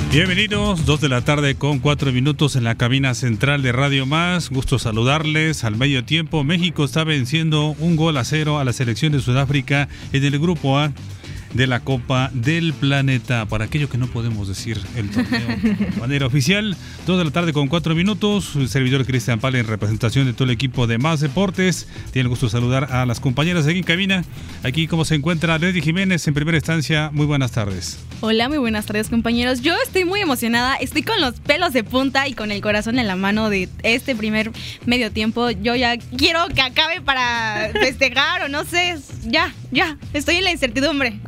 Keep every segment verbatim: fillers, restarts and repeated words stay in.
Bienvenidos, dos de la tarde con cuatro minutos en la cabina central de Radio Más. Gusto saludarles. Al medio tiempo, México está venciendo un gol a cero a la selección de Sudáfrica en el grupo A de la Copa del Planeta. Para aquello que no podemos decir el torneo de manera oficial, dos de la tarde con cuatro minutos. El servidor Cristian Pala en representación de todo el equipo de Más Deportes. Tiene el gusto de saludar a las compañeras aquí en cabina. Aquí, ¿cómo se encuentra Leslie Jiménez en primera instancia? Muy buenas tardes. Hola, muy buenas tardes, compañeros. Yo estoy muy emocionada, estoy con los pelos de punta y con el corazón en la mano de este primer medio tiempo. Yo ya quiero que acabe para festejar o no sé, ya, ya, estoy en la incertidumbre.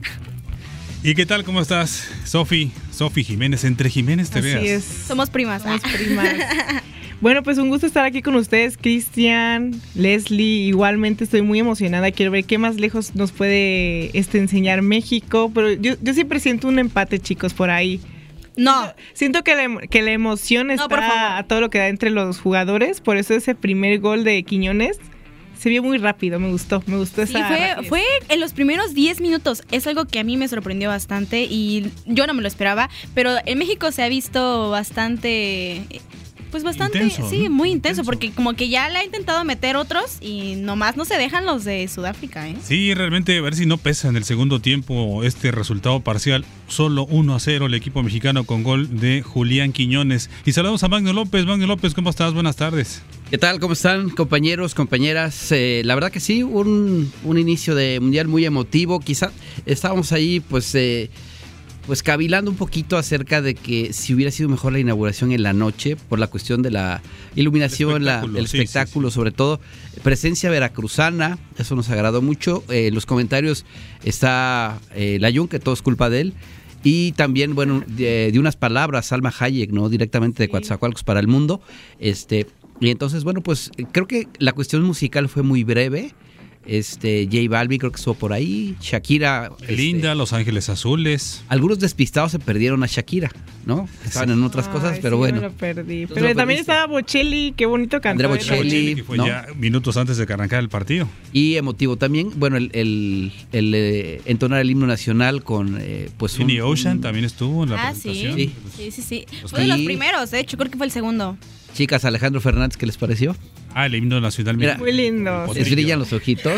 ¿Y qué tal? ¿Cómo estás? Sofi, Sofi Jiménez, entre Jiménez te veas. Así es. Somos primas. Somos primas. Bueno, pues un gusto estar aquí con ustedes, Cristian, Leslie. Igualmente estoy muy emocionada. Quiero ver qué más lejos nos puede este, enseñar México. Pero yo, yo siempre siento un empate, chicos, por ahí. No. Siento que la, que la emoción No, está por favor. a todo lo que da entre los jugadores. Por eso ese primer gol de Quiñones se vio muy rápido. Me gustó, me gustó Sí, esa fue, rapidez. fue en los primeros diez minutos. Es algo que a mí me sorprendió bastante y yo no me lo esperaba. Pero en México se ha visto bastante... Pues bastante, Intenso, sí, ¿no? muy intenso, Intenso. porque como que ya le ha intentado meter otros y nomás no se dejan los de Sudáfrica, ¿eh? Sí, realmente a ver si no pesa en el segundo tiempo este resultado parcial. Solo uno a cero el equipo mexicano con gol de Julián Quiñones. Y saludamos a Magno López. Magno López, ¿cómo estás? Buenas tardes. ¿Qué tal? ¿Cómo están, compañeros, compañeras? Eh, la verdad que sí, un, un inicio de mundial muy emotivo. Quizá estábamos ahí, pues... Eh, Pues cavilando un poquito acerca de que si hubiera sido mejor la inauguración en la noche por la cuestión de la iluminación, El la, espectáculo, el sí, espectáculo, sí, sí. sobre todo presencia veracruzana, eso nos agradó mucho. Eh, en los comentarios está eh, Layún, que todo es culpa de él. Y también, bueno, de, de unas palabras, Salma Hayek, ¿no? Directamente de Coatzacoalcos para el mundo. Este, y entonces, bueno, pues creo que la cuestión musical fue muy breve. Este, J Balvin creo que estuvo por ahí, Shakira, Linda, este, Los Ángeles Azules. algunos despistados se perdieron a Shakira, ¿no? Estaban en otras Ay, cosas, pero sí, bueno. me lo perdí. Tú Pero lo también perdiste. estaba Bocelli, qué bonito cantó. Andrea él. Bocelli. Bocelli, que fue ¿no? ya minutos antes de que arrancara el partido. Y emotivo también, bueno, el, el, el, eh, entonar el himno nacional con eh, pues un, Jenny Ocean un- también estuvo en la Ah, sí. presentación. Sí. Sí, sí, sí. Los Fue de los y- primeros, de hecho, creo que fue el segundo. Chicas, Alejandro Fernández, ¿qué les pareció? Ah, el himno nacional. Mira, Muy lindo. Potrillo. Les brillan los ojitos.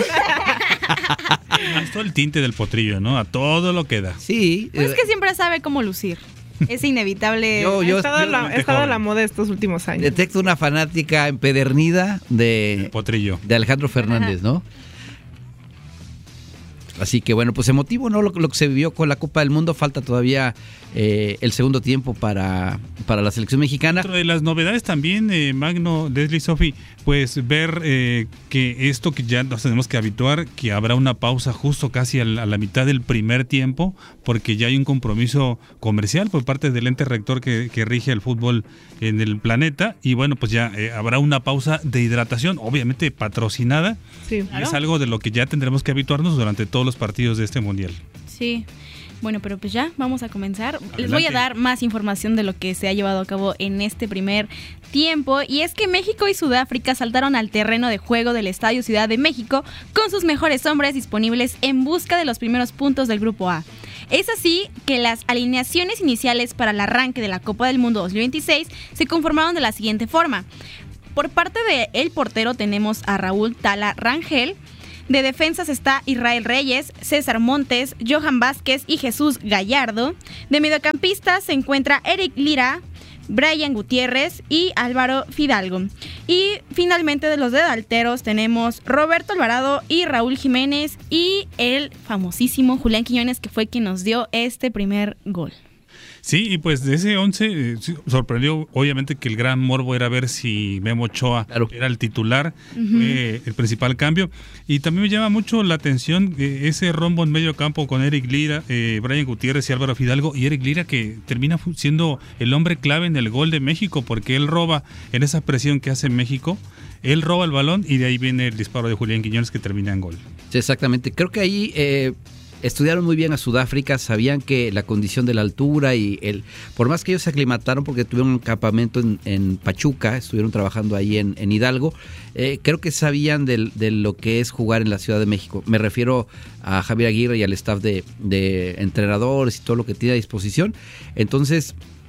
Me gustó el tinte del potrillo, ¿no? A todo lo que da. Sí. Pues es eh, que siempre sabe cómo lucir. Es inevitable. Yo- Ha yo- estado, yo- la, ha estado joven. la moda estos últimos años. detecto una fanática empedernida de, Potrillo. de Alejandro Fernández, ¿no? Así que bueno, pues emotivo, ¿no? Lo, lo que se vivió con la Copa del Mundo, falta todavía eh, el segundo tiempo para, para la selección mexicana. Dentro de las novedades también, eh, Magno, Leslie, Sofi, pues ver eh, que esto que ya nos tenemos que habituar, que habrá una pausa justo casi a la, a la mitad del primer tiempo, porque ya hay un compromiso comercial por parte del ente rector que, que rige el fútbol en el planeta, y bueno, pues ya eh, habrá una pausa de hidratación, obviamente patrocinada, Sí. y es algo de lo que ya tendremos que habituarnos durante todos los partidos de este mundial. Sí. Bueno, pero pues ya vamos a comenzar. Les Adelante. voy a dar más información de lo que se ha llevado a cabo en este primer tiempo. Y es que México y Sudáfrica saltaron al terreno de juego del Estadio Ciudad de México con sus mejores hombres disponibles en busca de los primeros puntos del Grupo A. Es así que las alineaciones iniciales para el arranque de la Copa del Mundo dos mil veintiséis se conformaron de la siguiente forma. Por parte del portero tenemos a Raúl Tala Rangel. De defensas está Israel Reyes, César Montes, Johan Vázquez y Jesús Gallardo. De mediocampistas se encuentra Eric Lira, Brian Gutiérrez y Álvaro Fidalgo. Y finalmente de los delanteros tenemos Roberto Alvarado y Raúl Jiménez y el famosísimo Julián Quiñones, que fue quien nos dio este primer gol. Sí, y pues de ese once eh, sí, sorprendió obviamente que el gran morbo era ver si Memo Ochoa Claro. era el titular, Ujú. fue el principal cambio. Y también me llama mucho la atención eh, ese rombo en medio campo con Eric Lira, eh, Brian Gutiérrez y Álvaro Fidalgo. Y Eric Lira, que termina fu- siendo el hombre clave en el gol de México, porque él roba en esa presión que hace México, él roba el balón y de ahí viene el disparo de Julián Quiñones que termina en gol. Sí, exactamente. Creo que ahí eh, estudiaron muy bien a Sudáfrica, sabían que la condición de la altura y el, por más que ellos se aclimataron porque tuvieron un campamento en, en Pachuca, estuvieron trabajando ahí en, en Hidalgo, eh, creo que sabían de, de lo que es jugar en la Ciudad de México. Me refiero a Javier Aguirre y al staff de, de entrenadores y todo lo que tiene a disposición. Entonces,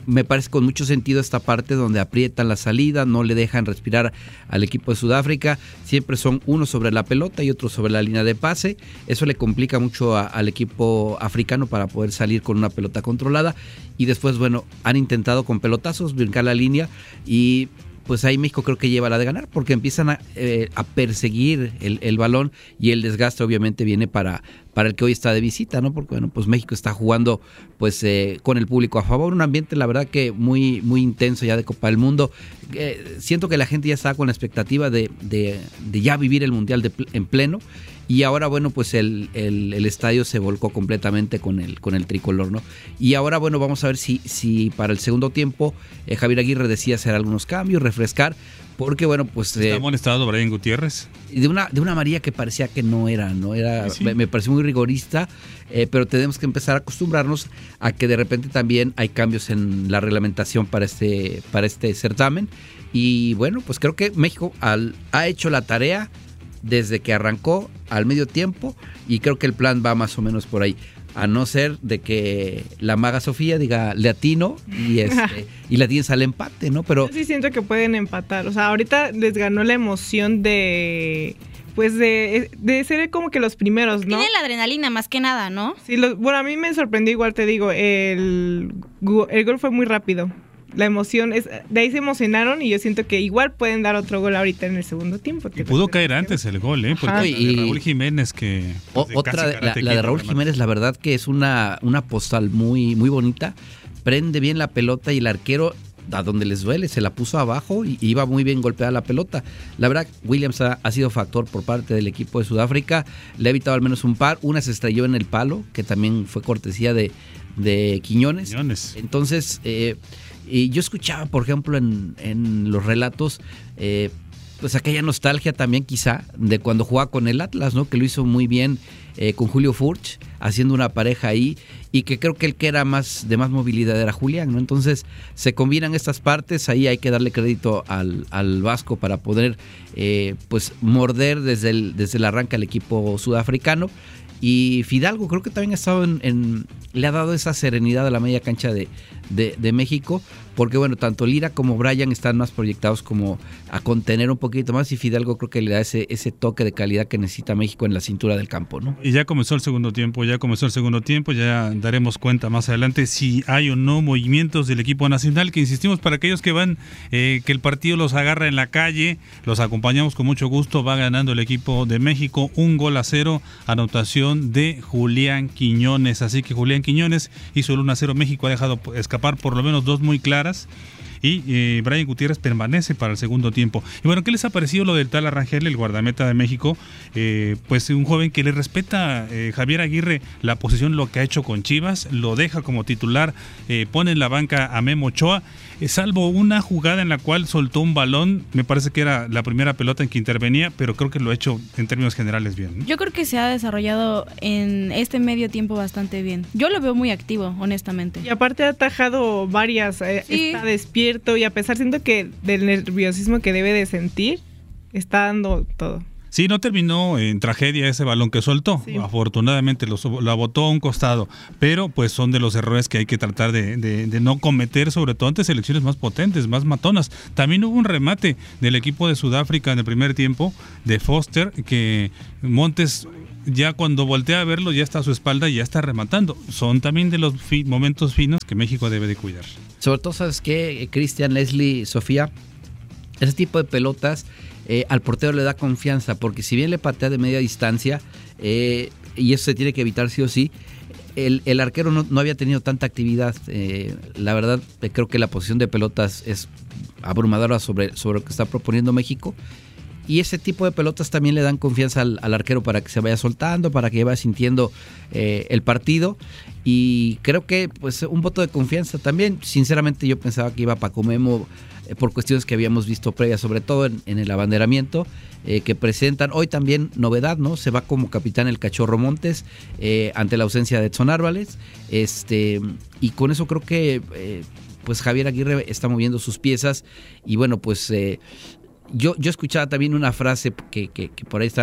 me parece con mucho sentido esta parte donde aprietan la salida, no le dejan respirar al equipo de Sudáfrica, siempre son uno sobre la pelota y otro sobre la línea de pase, eso le complica mucho a, al equipo africano para poder salir con una pelota controlada, y después, bueno, han intentado con pelotazos brincar la línea, y pues ahí México creo que lleva la de ganar, porque empiezan a, eh, a perseguir el, el balón, y el desgaste obviamente viene para, para el que hoy está de visita, ¿no? Porque bueno, pues México está jugando pues eh, con el público a favor, un ambiente la verdad que muy, muy intenso ya de Copa del Mundo. Eh, siento que la gente ya está con la expectativa de, de, de ya vivir el Mundial de, en pleno, y ahora bueno, pues el, el, el estadio se volcó completamente con el, con el tricolor, ¿no? Y ahora bueno, vamos a ver si, si para el segundo tiempo eh, Javier Aguirre decide hacer algunos cambios, refrescar, porque bueno, pues... ¿Está eh, molestado Brian Gutiérrez? De una, de una amarilla que parecía que no era, no era, ¿sí? me, me pareció muy rigorista, eh, pero tenemos que empezar a acostumbrarnos a que de repente también hay cambios en la reglamentación para este, para este certamen, y bueno, pues creo que México al, ha hecho la tarea desde que arrancó al medio tiempo, y creo que el plan va más o menos por ahí, a no ser de que la maga Sofía diga le atino y este y la tienes al empate, ¿no? Pero yo sí siento que pueden empatar, o sea, ahorita les ganó la emoción de pues de, de ser como que los primeros, ¿no? Tiene la adrenalina más que nada, ¿no? Sí, los, bueno, a mí me sorprendió igual, te digo, el, el gol fue muy rápido. La emoción, es de ahí se emocionaron, y yo siento que igual pueden dar otro gol ahorita en el segundo tiempo. Y pudo caer antes el gol, ¿eh? Porque y Raúl Jiménez que... Pues, o, otra, de, la, la de Raúl Jiménez, la verdad que es una, una postal muy, muy bonita, prende bien la pelota y el arquero, a donde les duele, se la puso abajo y iba muy bien golpeada la pelota. La verdad, Williams ha, ha sido factor por parte del equipo de Sudáfrica, le ha evitado al menos un par, una se estrelló en el palo, que también fue cortesía de, de Quiñones. Quiñones. Entonces... Eh, Y yo escuchaba, por ejemplo, en, en los relatos, eh, pues aquella nostalgia también quizá de cuando jugaba con el Atlas, ¿no? Que lo hizo muy bien eh, con Julio Furch, haciendo una pareja ahí, y que creo que el que era más de más movilidad era Julián, ¿no? Entonces se combinan estas partes, ahí hay que darle crédito al, al Vasco para poder eh, pues morder desde el, desde el arranque al equipo sudafricano. Y Fidalgo creo que también ha estado en, en le ha dado esa serenidad a la media cancha de, de, de México, porque bueno, tanto Lira como Brian están más proyectados como a contener un poquito más, y Fidalgo creo que le da ese, ese toque de calidad que necesita México en la cintura del campo, ¿no? Y ya comenzó el segundo tiempo, ya comenzó el segundo tiempo, ya daremos cuenta más adelante si hay o no movimientos del equipo nacional, que insistimos para aquellos que van, eh, que el partido los agarra en la calle, los acompañamos con mucho gusto, va ganando el equipo de México un gol a cero, anotación de Julián Quiñones, así que Julián Quiñones hizo el uno a cero, México ha dejado escapar por lo menos dos muy claras, y eh, Brian Gutiérrez permanece para el segundo tiempo. Y bueno, ¿qué les ha parecido lo del tal Arrangel, el guardameta de México? Eh, pues un joven que le respeta eh, Javier Aguirre la posición, lo que ha hecho con Chivas, lo deja como titular, eh, pone en la banca a Memo Ochoa, eh, salvo una jugada en la cual soltó un balón, me parece que era la primera pelota en que intervenía, pero creo que lo ha hecho en términos generales bien, ¿no? Yo creo que se ha desarrollado en este medio tiempo bastante bien. Yo lo veo muy activo, honestamente. Y aparte ha atajado varias, eh, Sí. está despierto, y a pesar siento que del nerviosismo que debe de sentir, está dando todo. Sí, no terminó en tragedia ese balón que soltó. Sí. Afortunadamente lo, lo botó a un costado, pero pues son de los errores que hay que tratar de, de, de no cometer, sobre todo ante selecciones más potentes, más matonas. También hubo un remate del equipo de Sudáfrica en el primer tiempo, de Foster, que Montes ya cuando voltea a verlo ya está a su espalda y ya está rematando. Son también de los fi- momentos finos que México debe de cuidar. Sobre todo, ¿sabes qué? Cristian, Leslie, Sofía, ese tipo de pelotas eh, al portero le da confianza, porque si bien le patea de media distancia, eh, y eso se tiene que evitar sí o sí, el, el arquero no, no había tenido tanta actividad. Eh, la verdad, eh, creo que la posición de pelotas es abrumadora sobre, sobre lo que está proponiendo México. Y ese tipo de pelotas también le dan confianza al, al arquero para que se vaya soltando, para que vaya sintiendo eh, el partido. Y creo que pues un voto de confianza también. Sinceramente yo pensaba que iba Paco Memo eh, por cuestiones que habíamos visto previas, sobre todo en, en el abanderamiento eh, que presentan. Hoy también novedad, ¿no? Se va como capitán el Cachorro Montes eh, ante la ausencia de Edson Álvarez. Este, y con eso creo que eh, pues Javier Aguirre está moviendo sus piezas. Y bueno, pues... Eh, Yo, yo escuchaba también una frase que, que, que por ahí está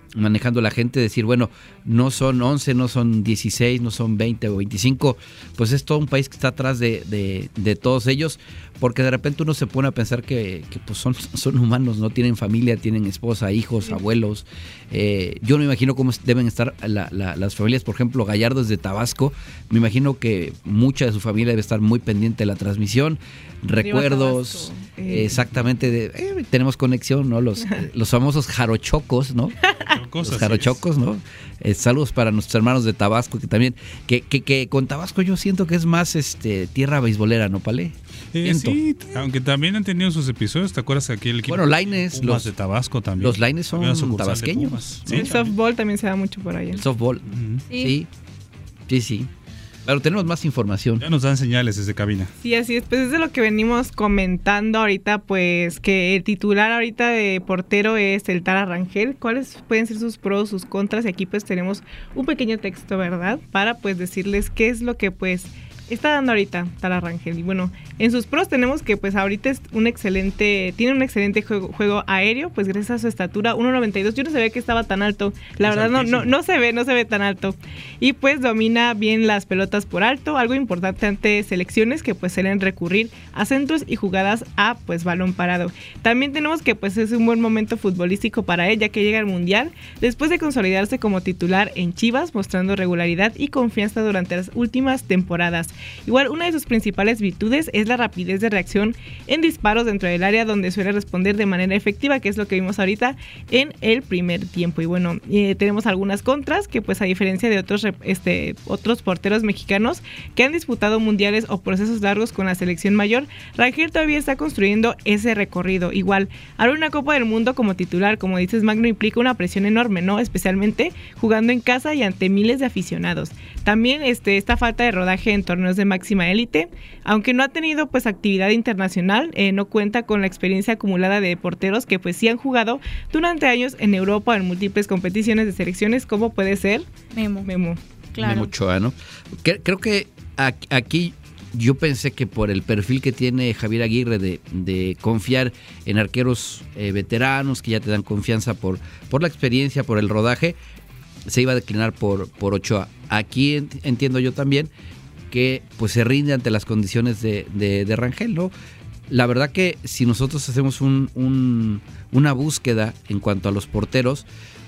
manejando la gente, decir, bueno, no son once, no son dieciséis, no son veinte o veinticinco, pues es todo un país que está atrás de, de, de todos ellos, porque de repente uno se pone a pensar que, que pues son, son humanos, no tienen familia, tienen esposa, hijos, sí. abuelos. Eh, yo no me imagino cómo deben estar la, la, las familias, por ejemplo, Gallardo es de Tabasco, me imagino que mucha de su familia debe estar muy pendiente de la transmisión, recuerdos, eh. exactamente, de, eh, tenemos conexión, ¿no? Los, eh, los famosos jarochocos, ¿no? Los jarochocos, ¿no? Eh, saludos para nuestros hermanos de Tabasco, que también, que, que, que con Tabasco yo siento que es más este tierra beisbolera, ¿no, Pale? Eh, sí, aunque también han tenido sus episodios, ¿te acuerdas que aquí el equipo bueno, Lainez, los de Tabasco también? Los Lainez son tabasqueños. ¿Sí? El softball también se da mucho por allá. El softball, uh-huh. sí. sí, sí, sí. Pero tenemos más información. Ya nos dan señales desde cabina. Sí, así es. Pues es de lo que venimos comentando ahorita, pues que el titular ahorita de portero es el Tala Rangel. ¿Cuáles pueden ser sus pros, sus contras? Y aquí pues tenemos un pequeño texto, ¿verdad? Para pues decirles qué es lo que pues está dando ahorita Tala Rangel. Y bueno, en sus pros tenemos que pues ahorita es un excelente, tiene un excelente juego, juego aéreo, pues gracias a su estatura, uno noventa y dos. Yo no sabía que estaba tan alto. La es verdad no, no, no se ve, no se ve tan alto. Y pues domina bien las pelotas por alto, algo importante ante selecciones que pues suelen recurrir a centros y jugadas a pues balón parado. También tenemos que pues es un buen momento futbolístico para él, ya que llega al Mundial después de consolidarse como titular en Chivas, mostrando regularidad y confianza durante las últimas temporadas. Igual, una de sus principales virtudes es la rapidez de reacción en disparos dentro del área, donde suele responder de manera efectiva, que es lo que vimos ahorita en el primer tiempo. Y bueno, eh, tenemos algunas contras que pues a diferencia de otros este, otros porteros mexicanos que han disputado mundiales o procesos largos con la selección mayor, Rangel todavía está construyendo ese recorrido. Igual, abrir una Copa del Mundo como titular, como dices Magno, implica una presión enorme, ¿no? Especialmente jugando en casa y ante miles de aficionados. También este, esta falta de rodaje en torneos de máxima élite, aunque no ha tenido pues actividad internacional, eh, no cuenta con la experiencia acumulada de porteros que pues sí han jugado durante años en Europa en múltiples competiciones de selecciones, como puede ser Memo. Memo. Claro. Memo Ochoa, ¿no? Creo que aquí yo pensé que por el perfil que tiene Javier Aguirre de, de confiar en arqueros eh, veteranos que ya te dan confianza por, por la experiencia, por el rodaje, se iba a declinar por, por Ochoa. Aquí entiendo yo también que pues se rinde ante las condiciones de, de, de Rangel, ¿no? La verdad que si nosotros hacemos un, un, una búsqueda en cuanto a los porteros,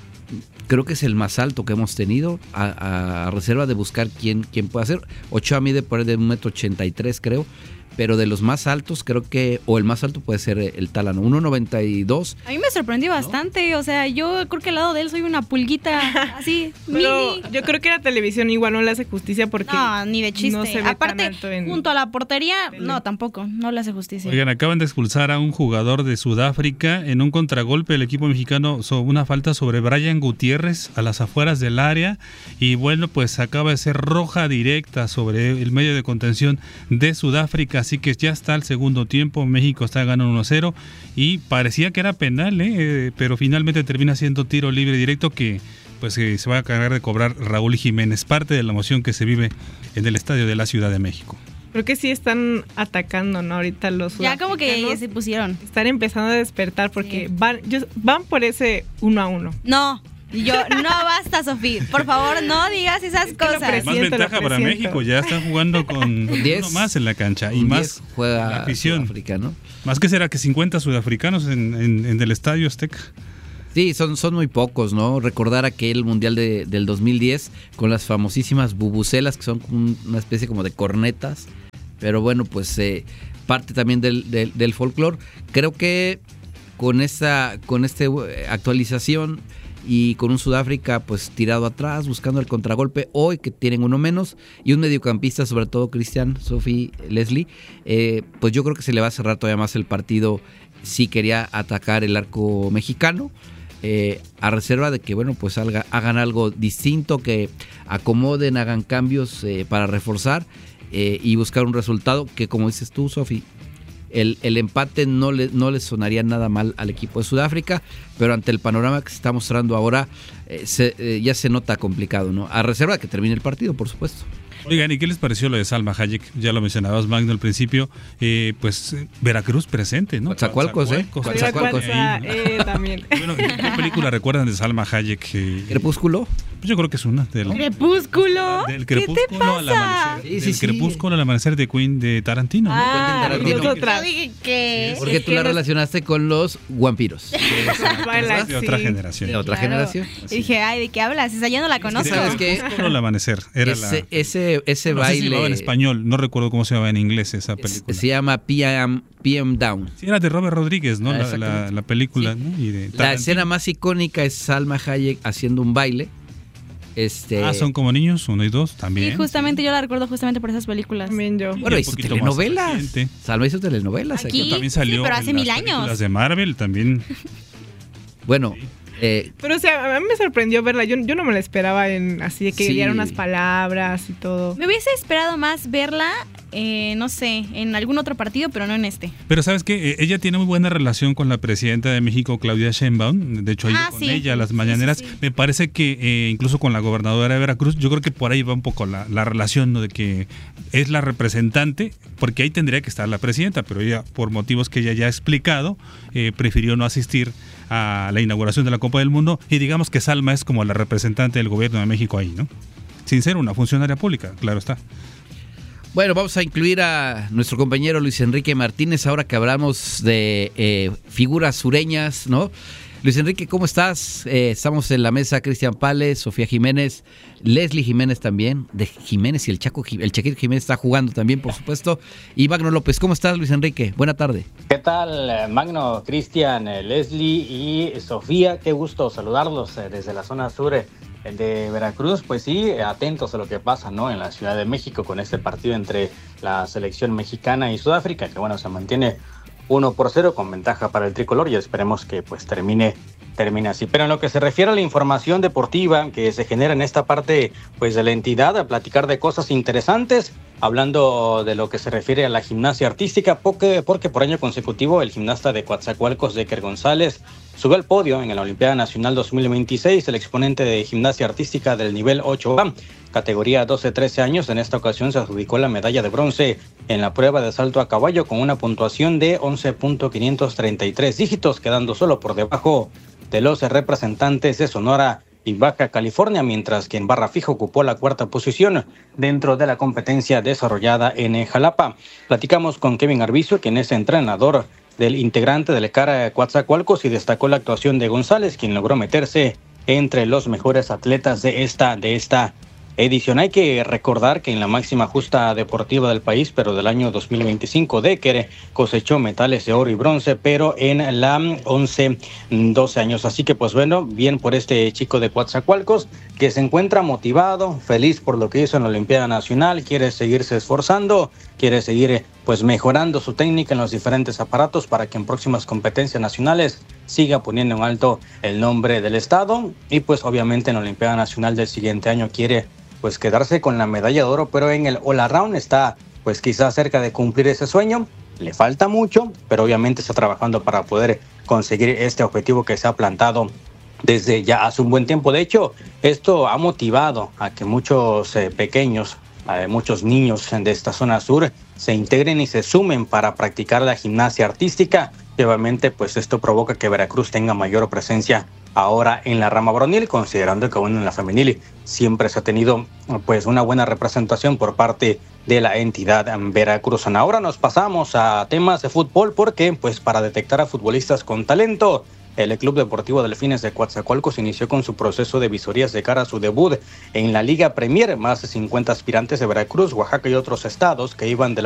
creo que es el más alto que hemos tenido, a, a reserva de buscar quién, quién puede hacer. Ochoa mide por ahí de un metro ochenta y tres, creo, pero de los más altos creo que, o el más alto puede ser el Tala, ¿no? uno noventa y dos. A mí me sorprendió ¿no? bastante, o sea, yo creo que al lado de él soy una pulguita así, pero mini. Yo creo que la televisión igual no le hace justicia porque no, ni de chiste. No se ve aparte, tan alto en... junto a la portería, no, tampoco, no le hace justicia. Oigan, acaban de expulsar a un jugador de Sudáfrica en un contragolpe del equipo mexicano sobre una falta sobre Brian Gutiérrez a las afueras del área, y bueno, pues acaba de ser roja directa sobre el medio de contención de Sudáfrica, así que ya está el segundo tiempo, México está ganando uno cero y parecía que era penal, ¿eh? pero finalmente termina siendo tiro libre directo que pues eh, se va a cargar de cobrar Raúl Jiménez, parte de la emoción que se vive en el estadio de la Ciudad de México. Creo que sí están atacando, ¿no? Ahorita los ya como que ya se pusieron. Están empezando a despertar porque sí. van, yo, van por ese uno a uno. No. Yo, no basta, Sofía. Por favor, no digas esas es cosas. Más ventaja para México, ya están jugando con uno más en la cancha y más juega la afición. Sudafricano. Más que será que cincuenta sudafricanos en, en, en el Estadio Azteca. Sí, son, son muy pocos, ¿no? Recordar aquel Mundial de, del dos mil diez con las famosísimas bubucelas, que son una especie como de cornetas, pero bueno, pues eh, parte también del, del, del folclore. Creo que con esta, con esta actualización y con un Sudáfrica pues tirado atrás, buscando el contragolpe, hoy que tienen uno menos, y un mediocampista, sobre todo Cristian, Sofi, Leslie, eh, pues yo creo que se le va a cerrar todavía más el partido si quería atacar el arco mexicano, eh, a reserva de que, bueno, pues haga, hagan algo distinto, que acomoden, hagan cambios eh, para reforzar eh, y buscar un resultado que, como dices tú, Sofi, El, el empate no le, no le sonaría nada mal al equipo de Sudáfrica, pero ante el panorama que se está mostrando ahora, eh, se, eh, ya se nota complicado, ¿no? A reserva de que termine el partido, por supuesto. Oigan, ¿y qué les pareció lo de Salma Hayek? Ya lo mencionabas, Magno, al principio. Eh, pues Veracruz presente, ¿no? Coatzacoalcos, ¿eh? Coatzacoalcos, eh, también. Bueno, ¿qué película recuerdan de Salma Hayek? Eh, ¿Crepúsculo? Pues yo creo que es una. Del, ¿Crepúsculo? Del ¿Qué te crepúsculo al pasa? amanecer. Sí, sí, del sí. crepúsculo al amanecer de Queen de Tarantino. ¿no? Ah, Tarantino. y otra. Yo dije que... Porque tú la relacionaste con los vampiros. Baila, de otra sí. generación. De otra Claro. generación. Y dije, ay, ¿de qué hablas? Esa ya no la conozco. ¿Sabes qué? Crepúsculo al amanecer. Era Ese, la, ese, ese no sé si se baile llamaba en español, no recuerdo cómo se llamaba en inglés esa es- película. se llama P M, P M Down. Sí, era de Robert Rodríguez, ¿no? Ah, la, la, exactamente. la película, Sí. ¿no? Y de La Tarantino. escena más icónica es Salma Hayek haciendo un baile. Este, Ah, son como niños, uno y dos, también. Sí, justamente yo la recuerdo justamente por esas películas. También yo. Bueno, Y un hizo poquito más telenovelas. reciente. Salma hizo telenovelas. Aquí. aquí. También salió Sí, pero en hace las mil años. películas de Marvel, también. Bueno, eh, Pero o sea, a mí me sorprendió verla. Yo, yo no me la esperaba en así de que Sí. diera unas palabras y todo. Me hubiese esperado más verla, eh, no sé, en algún otro partido, pero no en este. Pero ¿sabes qué? Eh, Ella tiene muy buena relación con la presidenta de México, Claudia Sheinbaum. De hecho, ha ido Ah, con sí. ella a las Sí, mañaneras. sí, sí. Me parece que eh, incluso con la gobernadora de Veracruz, yo creo que por ahí va un poco la, la relación, ¿no? De que es la representante, porque ahí tendría que estar la presidenta, pero ella, por motivos que ella ya ha explicado, eh, prefirió no asistir a la inauguración de la Copa del Mundo, y digamos que Salma es como la representante del gobierno de México ahí, ¿no? Sin ser una funcionaria pública, claro está. bueno, vamos a incluir a nuestro compañero Luis Enrique Martínez ahora que hablamos de eh, figuras sureñas, ¿no? Luis Enrique, ¿cómo estás? Eh, estamos en la mesa, Cristian Pales, Sofía Jiménez, Leslie Jiménez también, de Jiménez y el Chaco, Ji- el Chaquito Jiménez está jugando también, por supuesto, y Magno López. ¿Cómo estás, Luis Enrique? Buena tarde. ¿Qué tal, eh, Magno, Cristian, eh, Leslie y Sofía? Qué gusto saludarlos eh, desde la zona sur eh, de Veracruz. Pues sí, eh, atentos a lo que pasa, ¿no? En la Ciudad de México con este partido entre la selección mexicana y Sudáfrica, que bueno, se mantiene uno por cero con ventaja para el tricolor y esperemos que pues termine termine así. Pero en lo que se refiere a la información deportiva que se genera en esta parte pues de la entidad, a platicar de cosas interesantes, hablando de lo que se refiere a la gimnasia artística, porque, porque por año consecutivo el gimnasta de Coatzacoalcos, Decker González, sube al podio en la Olimpiada Nacional dos mil veintiséis, el exponente de gimnasia artística del nivel ocho A, categoría doce a trece años. En esta ocasión se adjudicó la medalla de bronce en la prueba de salto a caballo con una puntuación de once punto quinientos treinta y tres dígitos, quedando solo por debajo de los representantes de Sonora y Baja California, mientras que en barra fija ocupó la cuarta posición dentro de la competencia desarrollada en Jalapa. Platicamos con Kevin Arbizu, quien es entrenador del integrante del Cara Coatzacoalcos, y destacó la actuación de González, quien logró meterse entre los mejores atletas de esta, de esta edición. Hay que recordar que en la máxima justa deportiva del país, pero del año dos mil veinticinco, Decker cosechó metales de oro y bronce, pero en la once doce años. Así que pues bueno, bien por este chico de Coatzacoalcos, que se encuentra motivado, feliz por lo que hizo en la Olimpiada Nacional, quiere seguirse esforzando, quiere seguir pues mejorando su técnica en los diferentes aparatos para que en próximas competencias nacionales siga poniendo en alto el nombre del estado, y pues obviamente en la Olimpiada Nacional del siguiente año quiere pues quedarse con la medalla de oro, pero en el All Around está pues quizás cerca de cumplir ese sueño. Le falta mucho, pero obviamente está trabajando para poder conseguir este objetivo que se ha plantado desde ya hace un buen tiempo. De hecho, esto ha motivado a que muchos eh, pequeños, eh, muchos niños de esta zona sur se integren y se sumen para practicar la gimnasia artística. Y obviamente pues esto provoca que Veracruz tenga mayor presencia ahora en la rama varonil, considerando que bueno, en la femenil siempre se ha tenido pues una buena representación por parte de la entidad veracruzana. Ahora nos pasamos a temas de fútbol, porque pues para detectar a futbolistas con talento, el Club Deportivo Delfines de Coatzacoalcos inició con su proceso de visorías de cara a su debut en la Liga Premier. Más de cincuenta aspirantes de Veracruz, Oaxaca y otros estados que iban de la